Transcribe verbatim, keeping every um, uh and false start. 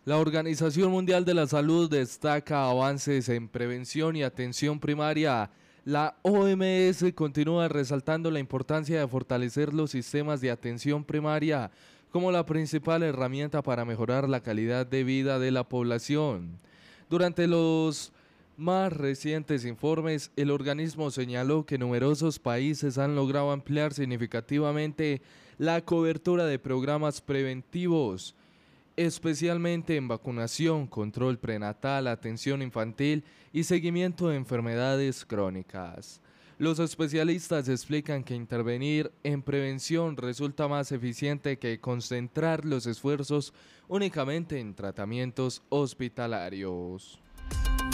La Organización Mundial de la Salud destaca avances en prevención y atención primaria. La O M S continúa resaltando la importancia de fortalecer los sistemas de atención primaria como la principal herramienta para mejorar la calidad de vida de la población. Durante los más recientes informes, el organismo señaló que numerosos países han logrado ampliar significativamente la cobertura de programas preventivos, especialmente en vacunación, control prenatal, atención infantil y seguimiento de enfermedades crónicas. Los especialistas explican que intervenir en prevención resulta más eficiente que concentrar los esfuerzos únicamente en tratamientos hospitalarios.